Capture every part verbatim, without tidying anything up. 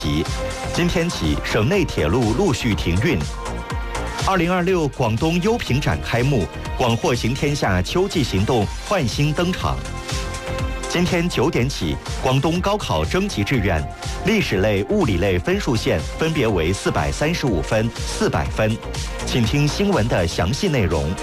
今天起，省内铁路陆续停运。二零二六广东优品展开幕，广货行天下秋季行动焕新登场。今天九点起，广东高考征集志愿，历史类、物理类分数线分别为四百三十五分、四百分。请听新闻的详细内容。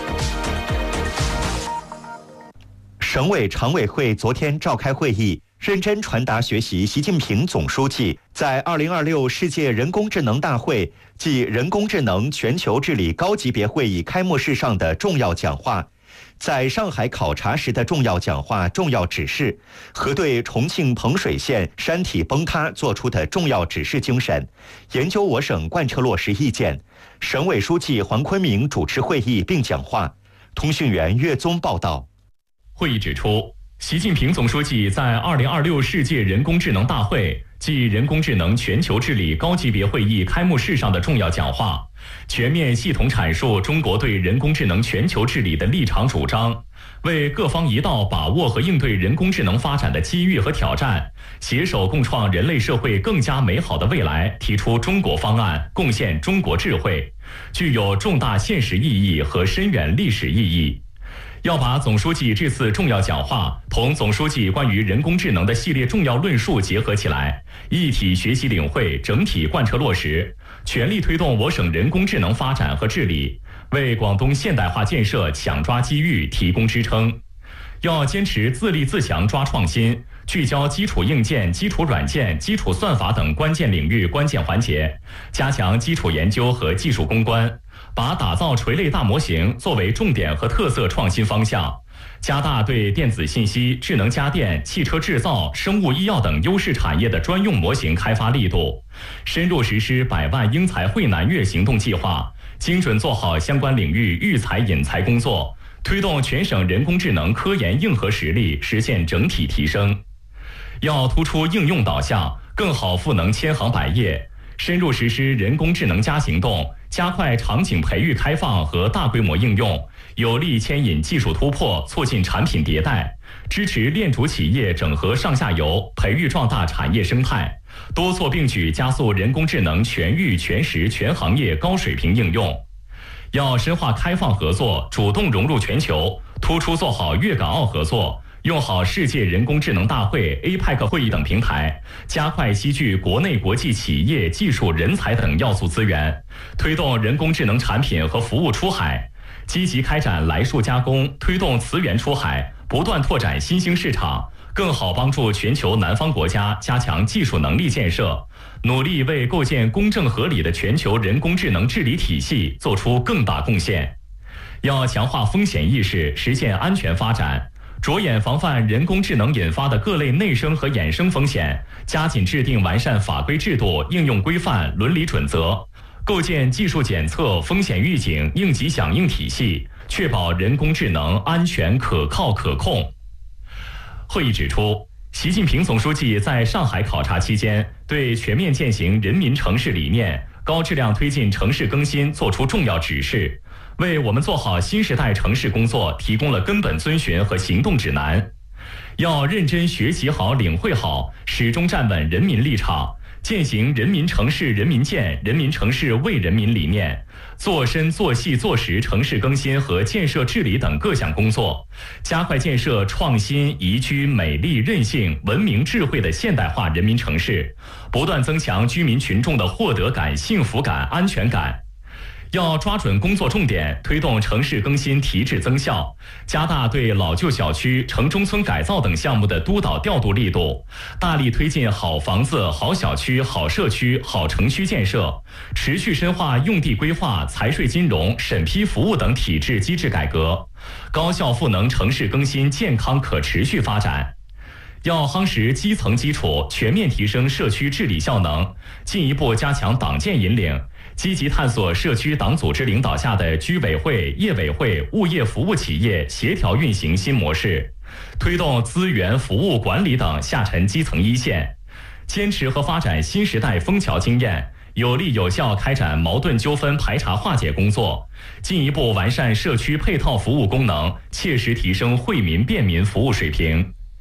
省委常委会昨天召开会议，认真传达学习习近平总书记在二零二六世界人工智能大会暨人工智能全球治理高级别会议开幕式上的重要讲话，在上海考察时的重要讲话、重要指示和对重庆彭水县山体崩塌作出的重要指示精神，研究我省贯彻落实意见。省委书记黄坤明主持会议并讲话。通讯员岳宗报道。 会议指出，习近平总书记在二零二六世界人工智能大会暨人工智能全球治理高级别会议开幕式上的重要讲话，全面系统阐述中国对人工智能全球治理的立场主张，为各方一道把握和应对人工智能发展的机遇和挑战，携手共创人类社会更加美好的未来提出中国方案，贡献中国智慧，具有重大现实意义和深远历史意义。要把总书记这次重要讲话同总书记关于人工智能的系列重要论述结合起来，一体学习领会，整体贯彻落实，全力推动我省人工智能发展和治理，为广东现代化建设抢抓机遇提供支撑。要坚持自立自强抓创新，聚焦基础硬件、基础软件、基础算法等关键领域关键环节，加强基础研究和技术攻关，把打造垂类大模型作为重点和特色创新方向，加大对电子信息、智能家电、汽车制造、生物医药等优势产业的专用模型开发力度，深入实施百万英才汇南粤行动计划，精准做好相关领域育才引才工作，推动全省人工智能科研硬核实力实现整体提升。要突出应用导向，更好赋能千行百业，深入实施人工智能加行动，加快场景培育开放和大规模应用，有力牵引技术突破，促进产品迭代，支持链主企业整合上下游，培育壮大产业生态，多措并举加速人工智能全域全时全行业高水平应用。要深化开放合作，主动融入全球，突出做好粤港澳合作，用好世界人工智能大会、A P E C 会议等平台，加快吸聚国内国际企业、技术人才等要素资源，推动人工智能产品和服务出海，积极开展来数加工，推动词源出海，不断拓展新兴市场，更好帮助全球南方国家加强技术能力建设，努力为构建公正合理的全球人工智能治理体系做出更大贡献。要强化风险意识，实现安全发展，着眼防范人工智能引发的各类内生和衍生风险，加紧制定完善法规制度、应用规范、伦理准则，构建技术检测、风险预警、应急响应体系，确保人工智能安全、可靠、可控。会议指出，习近平总书记在上海考察期间，对全面践行人民城市理念、高质量推进城市更新作出重要指示，为我们做好新时代城市工作提供了根本遵循和行动指南。要认真学习好、领会好，始终站稳人民立场，践行人民城市人民建、人民城市为人民理念，做深做细做实城市更新和建设治理等各项工作，加快建设创新、宜居、美丽、韧性、文明、智慧的现代化人民城市，不断增强居民群众的获得感、幸福感、安全感。要抓准工作重点，推动城市更新提质增效，加大对老旧小区、城中村改造等项目的督导调度力度，大力推进好房子、好小区、好社区、好城区建设，持续深化用地规划、财税金融、审批服务等体制机制改革，高效赋能城市更新健康可持续发展。要夯实基层基础，全面提升社区治理效能，进一步加强党建引领，积极探索社区党组织领导下的居委会、业委会、物业服务企业协调运行新模式，推动资源服务管理等下沉基层一线，坚持和发展新时代枫桥经验，有力有效开展矛盾纠纷排查化解工作，进一步完善社区配套服务功能，切实提升惠民便民服务水平。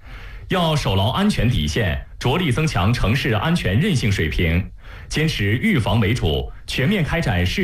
要守牢安全底线，着力增强城市安全韧性水平，坚持预防为主，全面开展市